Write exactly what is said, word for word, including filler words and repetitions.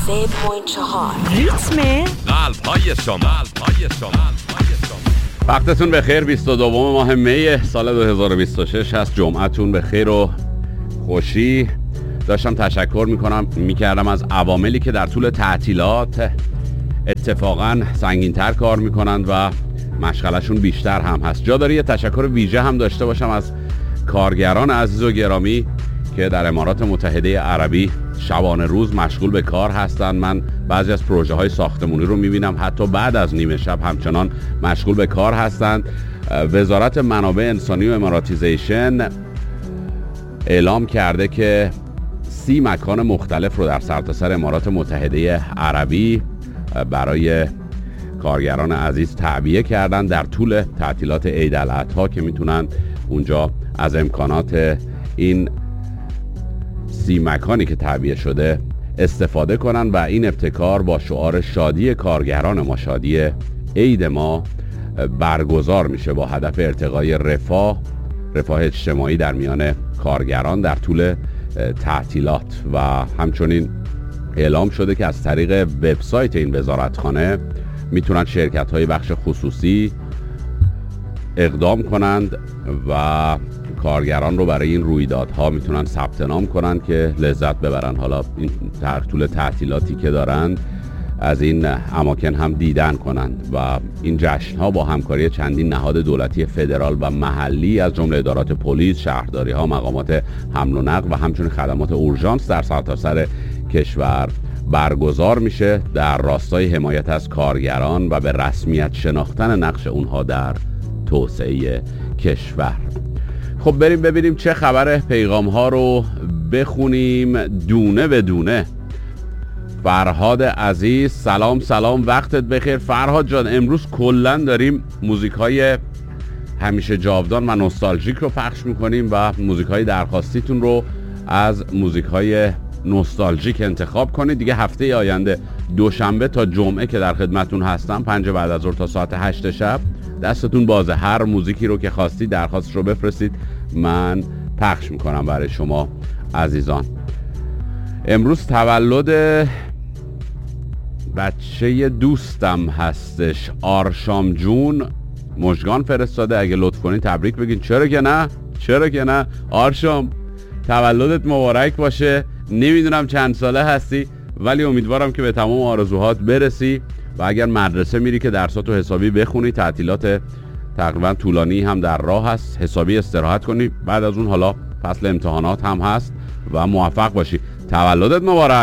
سه و چهار ریتم قلب های شما قلب های شما وقتتون بخیر. بیست و دو ماه می سال دو هزار و بیست و شش هست. جمعتون بخیر و خوشی. داشتم تشکر میکنم میکردم از عواملی که در طول تعطیلات اتفاقا سنگین‌تر کار میکنند و مشغلشون بیشتر هم هست. جا داره یه تشکر ویژه هم داشته باشم از کارگران عزیز و گرامی که در امارات متحده عربی شبانه روز مشغول به کار هستند. من بعضی از پروژه های ساختمانی رو میبینم حتی بعد از نیمه شب همچنان مشغول به کار هستند. وزارت منابع انسانی و اماراتیزیشن اعلام کرده که سی مکان مختلف رو در سرتاسر امارات متحده عربی برای کارگران عزیز تعبیه کردن در طول تعطیلات عید الاضحی که میتونن اونجا از امکانات این سی مکانی که تعبیه شده استفاده کنن و این ابتکار با شعار شادی کارگران ما، شادی عید ما، برگزار میشه با هدف ارتقای رفاه رفاه اجتماعی در میان کارگران در طول تعطیلات. و همچنین اعلام شده که از طریق وبسایت این وزارتخانه میتونن شرکت های بخش خصوصی اقدام کنند و کارگران رو برای این رویدادها میتونن ثبت نام کنن که لذت ببرن. حالا این در طول تعطیلاتی که دارن از این اماکن هم دیدن کنند و این جشن‌ها با همکاری چندین نهاد دولتی فدرال و محلی از جمله ادارات پلیس، شهرداری‌ها، مقامات حمل و نقل و همچنین خدمات اورژانس در سرتاسر کشور برگزار میشه در راستای حمایت از کارگران و به رسمیت شناختن نقش اونها در توسعه کشور. خب بریم ببینیم چه خبره. پیغام ها رو بخونیم دونه به دونه. فرهاد عزیز سلام سلام، وقتت بخیر فرهاد جان. امروز کلن داریم موزیک های همیشه جاودان و نوستالژیک رو پخش میکنیم و موزیک های درخواستیتون رو از موزیک های نوستالژیک انتخاب کنید. دیگه هفته آینده دوشنبه تا جمعه که در خدمتون هستم، پنج بعد از ظهر تا ساعت هشت شب، دستتون بازه. هر موزیکی رو که خواستید درخواست رو بفرستید، من پخش میکنم برای شما عزیزان. امروز تولد بچه دوستم هستش، آرشام جون مژگان فرستاده. اگه لطف کنین تبریک بگین. چرا که نه، چرا که نه. آرشام تولدت مبارک باشه. نمیدونم چند ساله هستی ولی امیدوارم که به تمام آرزوهات برسی و اگر مدرسه میری که درساتو حسابی بخونی. تعطیلات تقریبا طولانی هم در راه هست، حسابی استراحت کنی. بعد از اون حالا فصل امتحانات هم هست و موفق باشی. تولدت مبارک.